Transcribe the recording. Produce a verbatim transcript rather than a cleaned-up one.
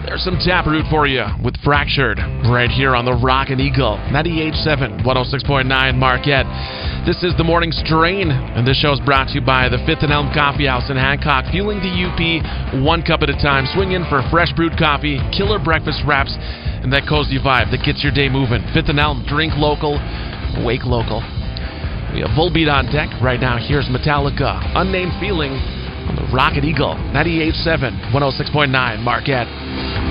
There's some Taproot for you with Fractured right here on the Rockin' Eagle, ninety-eight point seven, one oh six point nine Marquette. This is the Morning Strain, and this show is brought to you by the Fifth and Elm Coffee House in Hancock, fueling the U P one cup at a time. Swing in for fresh brewed coffee, killer breakfast wraps, and that cozy vibe that gets your day moving. Fifth and Elm, drink local, wake local. We have Volbeat on deck. Right now, here's Metallica, Unnamed Feeling, on the Rockin' Eagle, ninety-eight point seven, one oh six point nine Marquette.